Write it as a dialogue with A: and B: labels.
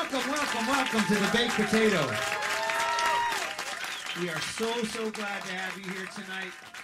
A: Welcome to the Baked Potato. We are so glad to have you here tonight.